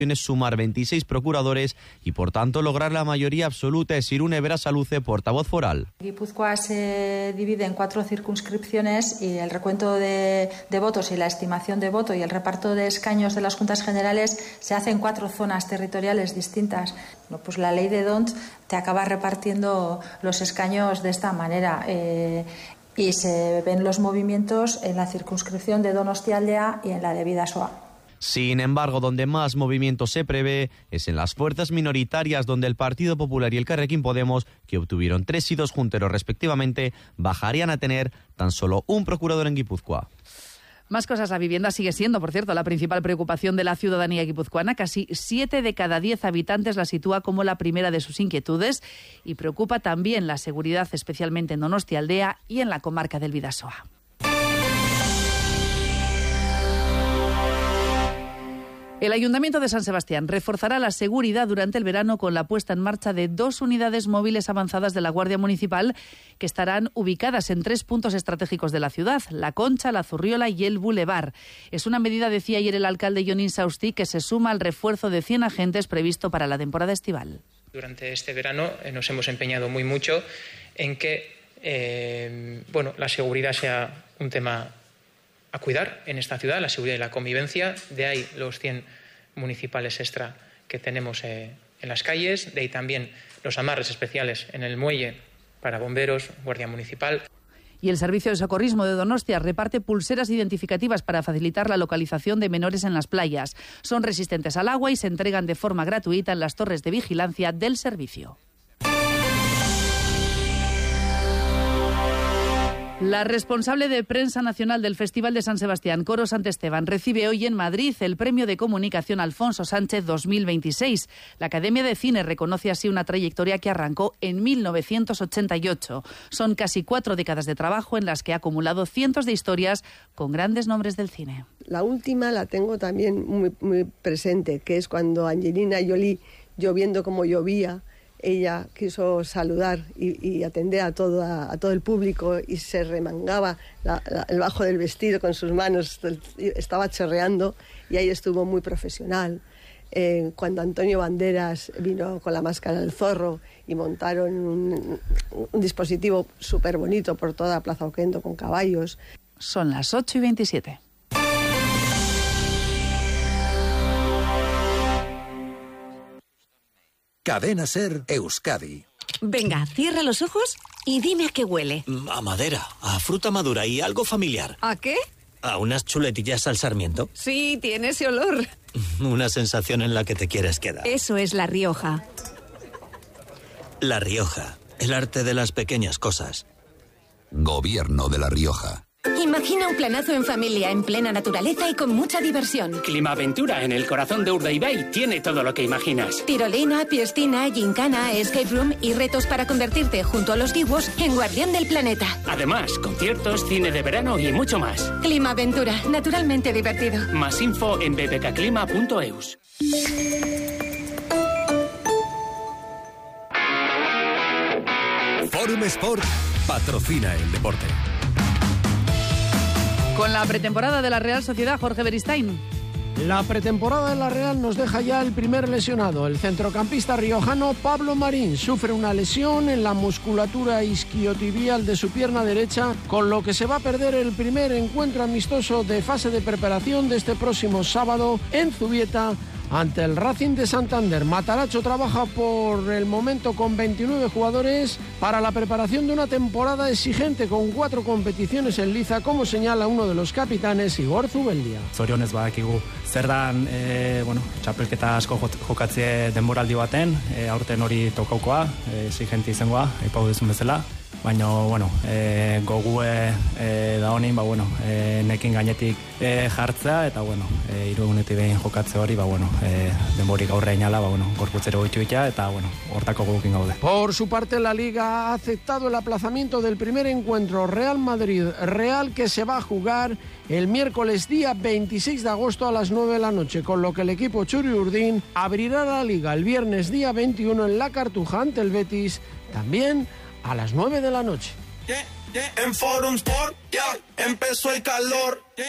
sumar 26 procuradores y por tanto lograr la mayoría absoluta. Es Irune Berasaluce, portavoz foral. Guipúzcoa se divide en 4 circunscripciones y el recuento de votos y la estimación de voto y el reparto de escaños de las juntas generales se hace en 4 zonas territoriales distintas. Pues la ley de D'Hondt te acaba repartiendo los escaños de esta manera. Y se ven los movimientos en la circunscripción de Donostialdea y en la de Bidasoa. Sin embargo, donde más movimiento se prevé es en las fuerzas minoritarias, donde el Partido Popular y el Elkarrekin Podemos, que obtuvieron 3 y 2 junteros respectivamente, bajarían a tener tan solo un procurador en Guipúzcoa. Más cosas, la vivienda sigue siendo, por cierto, la principal preocupación de la ciudadanía guipuzcoana. Casi 7 de cada 10 habitantes la sitúa como la primera de sus inquietudes y preocupa también la seguridad, especialmente en Donostialdea y en la comarca del Bidasoa. El Ayuntamiento de San Sebastián reforzará la seguridad durante el verano con la puesta en marcha de 2 unidades móviles avanzadas de la Guardia Municipal que estarán ubicadas en 3 puntos estratégicos de la ciudad, La Concha, La Zurriola y el Boulevard. Es una medida, decía ayer el alcalde Jon Insaursti, que se suma al refuerzo de 100 agentes previsto para la temporada estival. Durante este verano nos hemos empeñado mucho en que la seguridad sea un tema a cuidar en esta ciudad, la seguridad y la convivencia. De ahí los 100 municipales extra que tenemos en las calles, de ahí también los amarres especiales en el muelle para bomberos, Guardia Municipal. Y el Servicio de Socorrismo de Donostia reparte pulseras identificativas para facilitar la localización de menores en las playas. Son resistentes al agua y se entregan de forma gratuita en las torres de vigilancia del servicio. La responsable de prensa nacional del Festival de San Sebastián, Coro Sant Esteban, recibe hoy en Madrid el Premio de Comunicación Alfonso Sánchez 2026. La Academia de Cine reconoce así una trayectoria que arrancó en 1988. Son casi 4 décadas de trabajo en las que ha acumulado cientos de historias con grandes nombres del cine. La última la tengo también muy presente, que es cuando Angelina Jolie, lloviendo como llovía, ella quiso saludar y atender a todo el público y se remangaba el bajo del vestido con sus manos, estaba chorreando y ahí estuvo muy profesional. Cuando Antonio Banderas vino con la máscara del zorro y montaron un dispositivo súper bonito por toda Plaza Oquendo con caballos. Son las 8:27. Cadena Ser Euskadi. Venga, cierra los ojos y dime a qué huele. A madera, a fruta madura y algo familiar. ¿A qué? A unas chuletillas al sarmiento. Sí, tiene ese olor. Una sensación en la que te quieres quedar. Eso es La Rioja. La Rioja, el arte de las pequeñas cosas. Gobierno de La Rioja. Imagina un planazo en familia, en plena naturaleza y con mucha diversión. Climaventura en el corazón de Urdaibai tiene todo lo que imaginas. Tirolina, piscina, gincana, escape room y retos para convertirte, junto a los guiguos, en guardián del planeta. Además, conciertos, cine de verano y mucho más. Climaventura, naturalmente divertido. Más info en bbkclima.eus. Forum Sport patrocina el deporte. Con la pretemporada de la Real Sociedad, Jorge Beristain. La pretemporada de la Real nos deja ya el primer lesionado. El centrocampista riojano Pablo Marín sufre una lesión en la musculatura isquiotibial de su pierna derecha, con lo que se va a perder el primer encuentro amistoso de fase de preparación de este próximo sábado en Zubieta ante el Racing de Santander. Mataracho trabaja por el momento con 29 jugadores para la preparación de una temporada exigente con 4 competiciones en liza, como señala uno de los capitanes, Igor Zubeldia. Zorionez badakigu zer dan, txapelketa asko jokatzie denboraldi baten, aurten hori tokaukoa, exigente izangoa, aipatu duzun bezala. Baina, gogue da honin, nekin gainetik jartzea, eta, hiru egunetik behin jokatze hori, denborik aurre inala, gorputzero goituitea, eta, hortako gukin gaude. Por su parte, la Liga ha aceptado el aplazamiento del primer encuentro Real Madrid-Real, que se va a jugar el miércoles día 26 de agosto a las 9 de la noche, con lo que el equipo Txuri-Urdin abrirá la Liga el viernes día 21 en La Cartuja ante el Betis, también a las 9 de la noche. En Forum Sport, empezó el calor.